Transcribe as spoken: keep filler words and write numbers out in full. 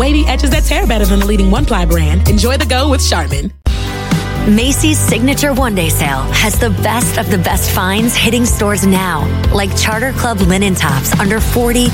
wavy edges that tear better than the leading one-ply brand. Enjoy the go with Charmin. Macy's Signature One Day Sale has the best of the best finds hitting stores now, like Charter Club linen tops under forty